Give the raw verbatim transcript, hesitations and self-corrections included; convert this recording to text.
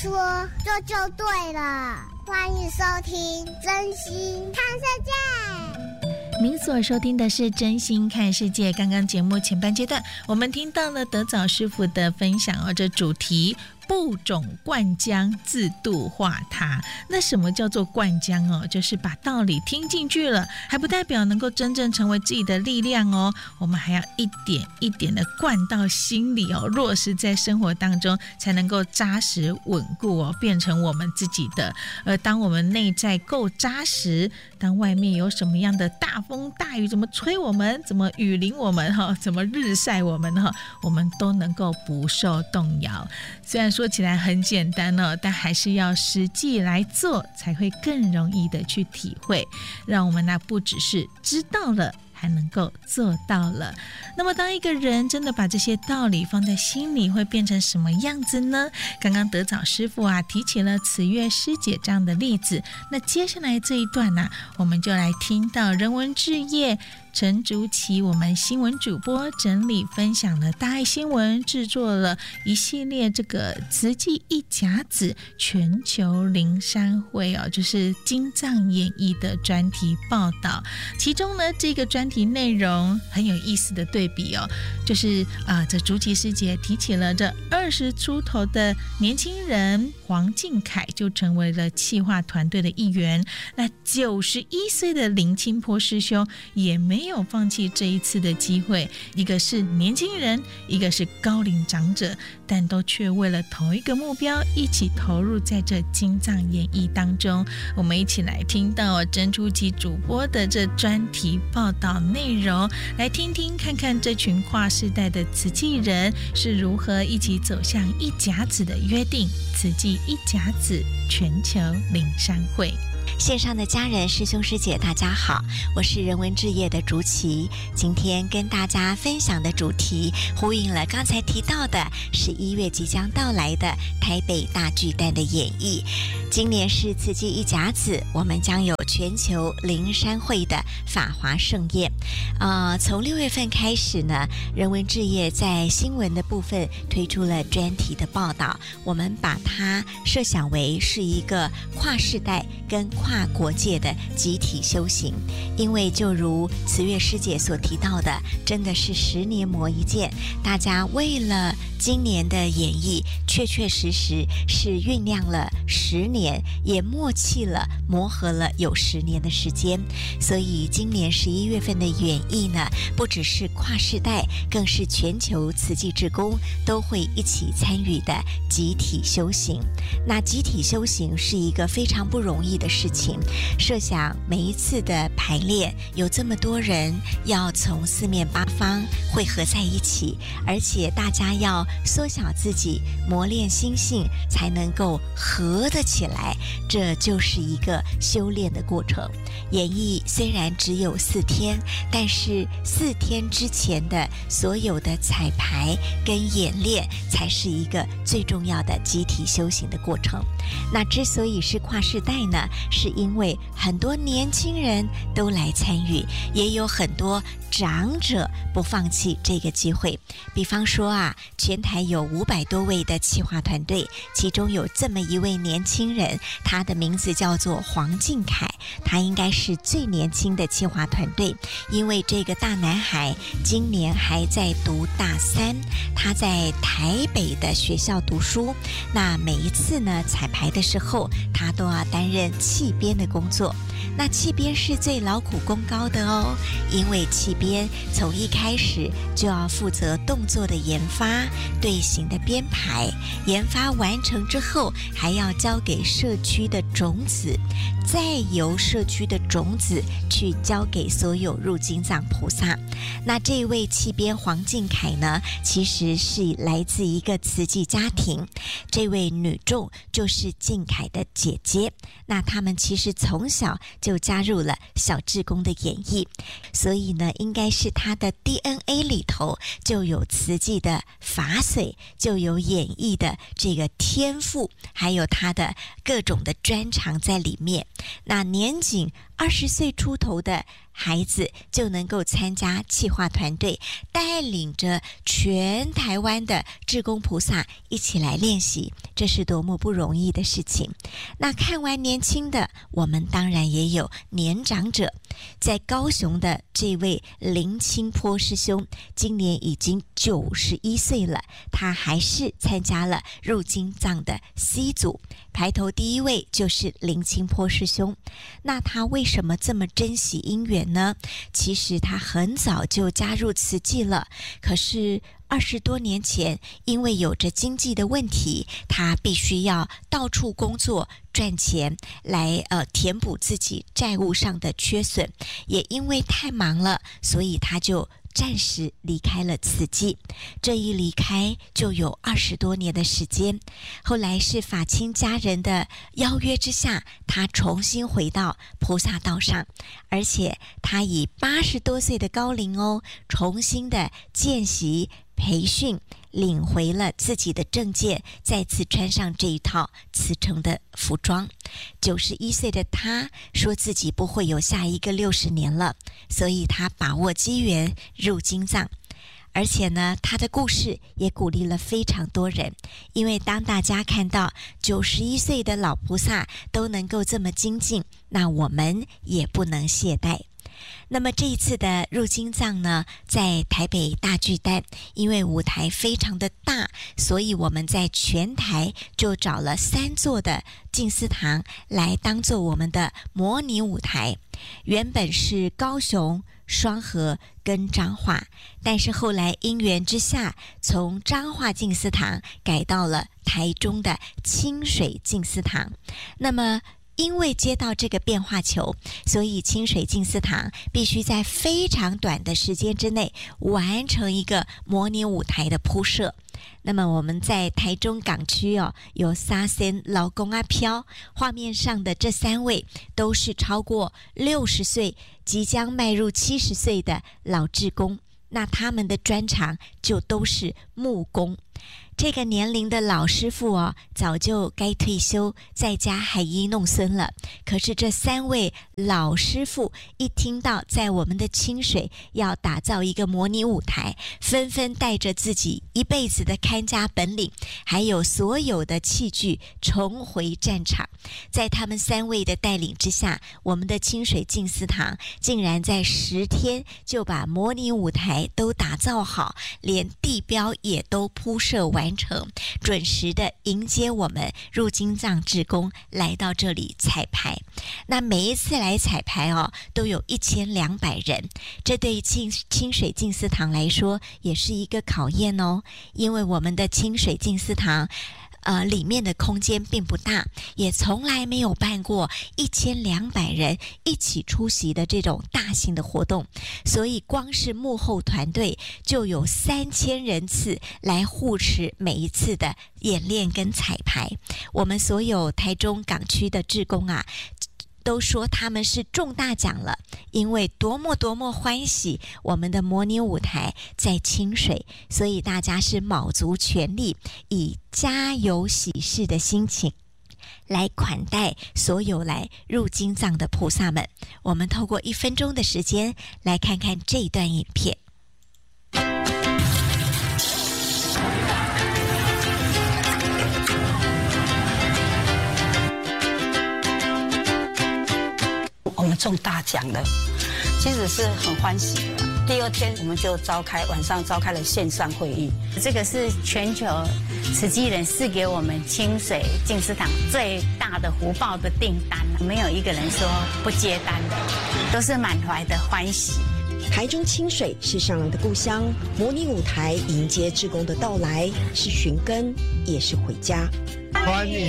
说这就对了。欢迎收听真心看世界。 您所收听的是真心看世界。刚刚节目前半阶段我们听到了德藻师傅的分享哦，这主题不种灌浆自度化他。那什么叫做灌浆哦？就是把道理听进去了，还不代表能够真正成为自己的力量哦。我们还要一点一点的灌到心里哦，落实在生活当中，才能够扎实稳固哦，变成我们自己的。而当我们内在够扎实，当外面有什么样的大风大雨怎么吹我们，怎么雨淋我们哈，怎么日晒我们哈，我们都能够不受动摇。虽然说说起来很简单哦，但还是要实际来做，才会更容易的去体会，让我们那不只是知道了，还能够做到了。那么当一个人真的把这些道理放在心里，会变成什么样子呢？刚刚德藻师傅啊提起了慈月师姐这样的例子，那接下来这一段呢、啊，我们就来听到人文志业陈竹琪，我们新闻主播整理分享了大爱新闻制作了一系列这个慈济一甲子全球灵山会哦，就是金藏演义的专题报道。其中呢，这个专题内容很有意思的对比哦，就是啊、呃，这竹琪师姐提起了这二十出头的年轻人黄敬凯就成为了企划团队的一员，那九十一岁的林清波师兄也没有放弃这一次的机会，一个是年轻人，一个是高龄长者，但都却为了同一个目标一起投入在这金藏演义当中。我们一起来听到珍珠及主播的这专题报道内容，来听听看看这群跨世代的慈济人是如何一起走向一甲子的约定，慈济一甲子全球灵山会。 线上的家人师兄师姐大家好，我是人文志业的竹琪。今天跟大家分享的主题呼应了刚才提到的十一月即将到来的台北大巨蛋的演绎。今年是慈济一甲子，我们将有全球灵山会的法华盛宴。呃，从六月份开始呢，人文志业在新闻的部分推出了专题的报道，我们把它设想为是一个跨世代跟跨国界的集体修行。因为就如慈月师姐所提到的，真的是十年磨一剑，大家为了今年的演绎确确实实是酝酿了十年，也默契了磨合了有十年的时间。所以今年十一月份的演绎呢，不只是跨世代，更是全球慈济志工都会一起参与的集体修行。那集体修行是一个非常不容易的事情，设想每一次的排练有这么多人要从四面八方汇合在一起，而且大家要缩小自己，磨练心性，才能够合得起来，这就是一个修炼的过程。演绎虽然只有四天，但是四天之前的所有的彩排跟演练才是一个最重要的集体修行的过程。那之所以是跨世代呢，是因为很多年轻人都来参与，也有很多长者不放弃这个机会。比方说啊，全台有五百多位的企划团队，其中有这么一位年轻人，他的名字叫做黄敬凯，他应该是最年轻的企划团队，因为这个大男孩今年还在读大三，他在台北的学校读书。那每一次呢彩排的时候，他都要担任气编的工作。那气编是最劳苦功高的哦，因为气编从一开始就要负责动作的研发、队形的编排，研发完成之后还要交给社区的种子，再由社区的种子去交给所有入金藏菩萨。那这位气编黄敬凯呢，其实是来自一个慈济家庭，这位女众就是敬凯的姐姐。那他们其实从小就加入了小志工的演绎，所以呢，应该是他的 D N A 里头就有慈济的法髓，就有演绎的这个天赋，还有他的各种的专长在里面。那年仅二十岁出头的孩子就能够参加企划团队，带领着全台湾的志工菩萨一起来练习，这是多么不容易的事情。那看完年轻的，我们当然也有年长者。在高雄的这位林清波师兄今年已经九十一岁了，他还是参加了入金藏的 C 组，排头第一位就是林清波师兄。那他为什么这么珍惜因缘呢？其实他很早就加入慈济了，可是二十多年前，因为有着经济的问题，他必须要到处工作赚钱来呃填补自己债务上的缺损。也因为太忙了，所以他就暂时离开了慈济。这一离开就有二十多年的时间。后来是法亲家人的邀约之下，他重新回到菩萨道上，而且他以八十多岁的高龄哦，重新的见习培训，领回了自己的证件，再次穿上这一套慈诚的服装。九十一岁的他说自己不会有下一个六十年了，所以他把握机缘入金藏。而且呢，他的故事也鼓励了非常多人，因为当大家看到九十一岁的老菩萨都能够这么精进，那我们也不能懈怠。那么这一次的入金藏呢，在台北大巨蛋，因为舞台非常的大，所以我们在全台就找了三座的静思堂来当做我们的模拟舞台。原本是高雄、双和跟彰化，但是后来因缘之下，从彰化静思堂改到了台中的清水静思堂。那么因为接到这个变化球，所以清水静思堂必须在非常短的时间之内完成一个模拟舞台的铺设。那么我们在台中港区哦，有三仙老公阿飘，画面上的这三位都是超过六十岁，即将迈入七十岁的老志工。那他们的专长就都是木工。这个年龄的老师傅哦，早就该退休，在家海衣弄孙了。可是这三位老师傅一听到在我们的清水要打造一个模拟舞台，纷纷带着自己一辈子的看家本领，还有所有的器具重回战场。在他们三位的带领之下，我们的清水静思堂竟然在十天就把模拟舞台都打造好，连地标也都铺设完成，准时的迎接我们入金藏志工来到这里彩排。那每一次来彩排哦，都有一千两百人，这对清清水静思堂来说也是一个考验哦，因为我们的清水静思堂呃，里面的空间并不大，也从来没有办过一千两百人一起出席的这种大型的活动，所以光是幕后团队就有三千人次来护持每一次的演练跟彩排。我们所有台中港区的志工啊，都说他们是中大奖了，因为多么多么欢喜我们的模拟舞台在清水，所以大家是卯足全力，以家有喜事的心情来款待所有来入金藏的菩萨们。我们透过一分钟的时间来看看这一段影片。 我们中大奖了，其实是很欢喜的。第二天我们就召开，晚上召开了线上会议。 这个是全球慈济人赐给我们清水静思堂最大的福报的订单，没有一个人说不接单的，都是满怀的欢喜。 台中清水是上人的故乡，模拟舞台迎接志工的到来，是寻根，也是回家。 欢迎